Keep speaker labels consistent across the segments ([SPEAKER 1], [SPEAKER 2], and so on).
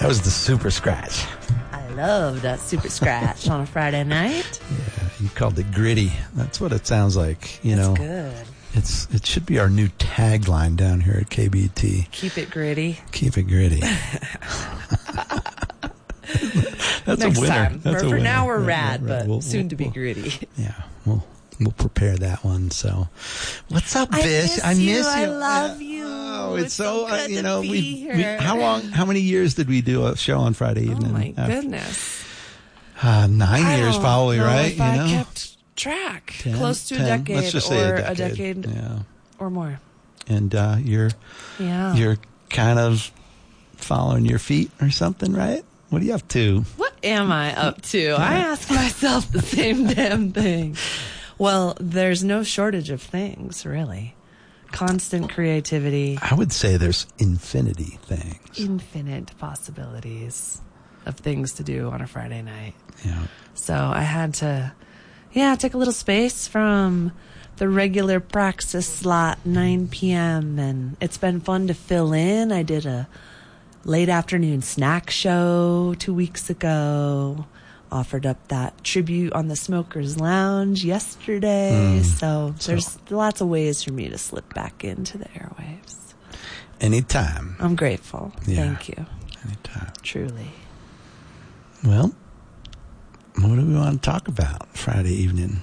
[SPEAKER 1] That was the Super Scratch.
[SPEAKER 2] I love that Super Scratch on a Friday night.
[SPEAKER 1] Yeah, you called it gritty. That's what it sounds like. You know,
[SPEAKER 2] good.
[SPEAKER 1] It should be our new tagline down here at KBT.
[SPEAKER 2] Keep it gritty.
[SPEAKER 1] Keep it gritty. That's
[SPEAKER 2] Next
[SPEAKER 1] a winner.
[SPEAKER 2] time.
[SPEAKER 1] That's a
[SPEAKER 2] for
[SPEAKER 1] winner.
[SPEAKER 2] now, we're
[SPEAKER 1] Right,
[SPEAKER 2] rad,
[SPEAKER 1] right.
[SPEAKER 2] but soon to be gritty.
[SPEAKER 1] Yeah, we'll prepare that one. So, what's up, Bish?
[SPEAKER 2] I miss you. I love you.
[SPEAKER 1] Oh, it's so
[SPEAKER 2] good
[SPEAKER 1] you
[SPEAKER 2] to
[SPEAKER 1] know
[SPEAKER 2] be
[SPEAKER 1] we
[SPEAKER 2] here.
[SPEAKER 1] how many years did we do a show on Friday evening?
[SPEAKER 2] Oh my goodness.
[SPEAKER 1] 9 years probably, right?
[SPEAKER 2] If I kept track.
[SPEAKER 1] 10,
[SPEAKER 2] Close to
[SPEAKER 1] 10.
[SPEAKER 2] a decade.
[SPEAKER 1] Let's just say
[SPEAKER 2] or
[SPEAKER 1] a decade. Yeah.
[SPEAKER 2] Or more.
[SPEAKER 1] And you're kind of following your feet or something, right? What are you up to?
[SPEAKER 2] What am I up to? I ask myself the same damn thing. Well, there's no shortage of things, really. Constant creativity.
[SPEAKER 1] I would say there's infinity things.
[SPEAKER 2] Infinite possibilities of things to do on a Friday night.
[SPEAKER 1] Yeah.
[SPEAKER 2] So I had to, take a little space from the regular praxis slot, 9 p.m. And it's been fun to fill in. I did a late afternoon snack show 2 weeks ago. Offered up that tribute on the Smokers Lounge yesterday. So there's lots of ways for me to slip back into the airwaves.
[SPEAKER 1] Anytime.
[SPEAKER 2] I'm grateful.
[SPEAKER 1] Yeah.
[SPEAKER 2] Thank you.
[SPEAKER 1] Anytime.
[SPEAKER 2] Truly.
[SPEAKER 1] Well, what do we want to talk about Friday evening?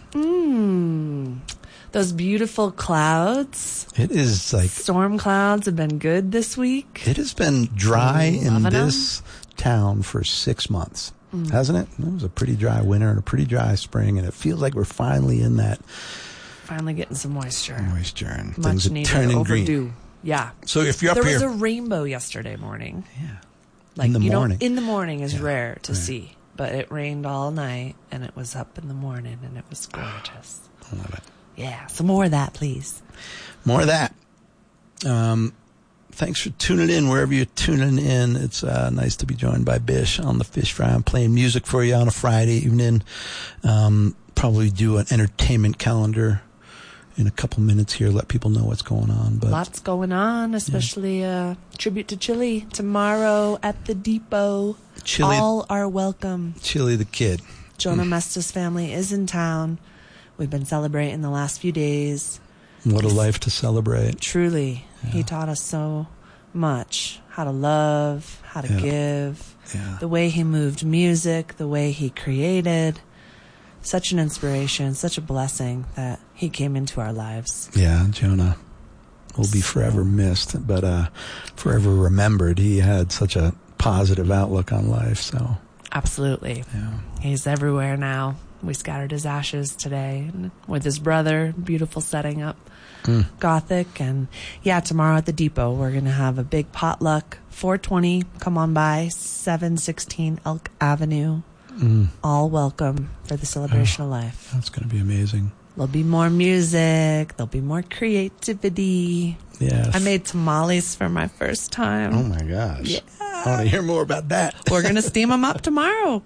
[SPEAKER 2] Those beautiful clouds.
[SPEAKER 1] It is like
[SPEAKER 2] Storm clouds have been good this week.
[SPEAKER 1] it has been dry in
[SPEAKER 2] Loving
[SPEAKER 1] this town for 6 months, hasn't it? It was a pretty dry winter and a pretty dry spring, and it feels like we're finally in that
[SPEAKER 2] Finally getting some moisture.
[SPEAKER 1] and
[SPEAKER 2] Much
[SPEAKER 1] things are
[SPEAKER 2] needed.
[SPEAKER 1] turning
[SPEAKER 2] Overdue.
[SPEAKER 1] green.
[SPEAKER 2] Yeah.
[SPEAKER 1] So if you're up
[SPEAKER 2] There
[SPEAKER 1] here,
[SPEAKER 2] was a rainbow yesterday morning.
[SPEAKER 1] yeah,
[SPEAKER 2] Like,
[SPEAKER 1] in the morning.
[SPEAKER 2] in the morning is rare to see, but it rained all night and it was up in the morning and it was gorgeous.
[SPEAKER 1] I love it.
[SPEAKER 2] Yeah. Some more of that, please.
[SPEAKER 1] More of that. Thanks for tuning in wherever you're tuning in. It's nice to be joined by Bish on the Fish Fry. I'm playing music for you on a Friday evening. Probably do an entertainment calendar in a couple minutes here. Let people know what's going on. But
[SPEAKER 2] Lots going on, especially tribute to Chili tomorrow at the Depot.
[SPEAKER 1] Chili-
[SPEAKER 2] All are welcome.
[SPEAKER 1] Chili the Kid.
[SPEAKER 2] Jonah Mestis' family is in town. We've been celebrating the last few days.
[SPEAKER 1] What a life to celebrate.
[SPEAKER 2] Truly, he taught us so much. How to love, how to give,
[SPEAKER 1] Yeah.
[SPEAKER 2] the way he moved music, the way he created. Such an inspiration, such a blessing that he came into our lives.
[SPEAKER 1] Yeah, Jonah will be forever missed, but forever remembered. He had such a positive outlook on life. So
[SPEAKER 2] Absolutely.
[SPEAKER 1] yeah.
[SPEAKER 2] He's everywhere now. We scattered his ashes today with his brother. Beautiful setting up. Gothic. And tomorrow at the Depot, we're going to have a big potluck. 420, come on by, 716 Elk Avenue. All welcome for the celebration of life.
[SPEAKER 1] That's going to be amazing.
[SPEAKER 2] There'll be more music. There'll be more creativity.
[SPEAKER 1] Yeah.
[SPEAKER 2] I made tamales for my first time.
[SPEAKER 1] Oh my gosh.
[SPEAKER 2] Yeah.
[SPEAKER 1] I want to hear more about that.
[SPEAKER 2] We're going to steam them up tomorrow.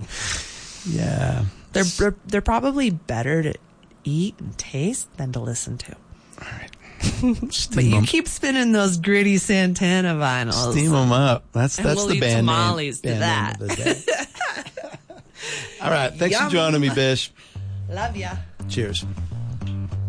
[SPEAKER 1] Yeah.
[SPEAKER 2] They're probably better to eat and taste than to listen to.
[SPEAKER 1] All right.
[SPEAKER 2] But you keep spinning those gritty Santana vinyls.
[SPEAKER 1] Steam them up. That's
[SPEAKER 2] we'll
[SPEAKER 1] the
[SPEAKER 2] eat
[SPEAKER 1] band
[SPEAKER 2] tamales
[SPEAKER 1] name.
[SPEAKER 2] to
[SPEAKER 1] Band
[SPEAKER 2] that.
[SPEAKER 1] name of the day. All right. Thanks
[SPEAKER 2] Yum.
[SPEAKER 1] for joining me, Bish.
[SPEAKER 2] Love ya.
[SPEAKER 1] Cheers.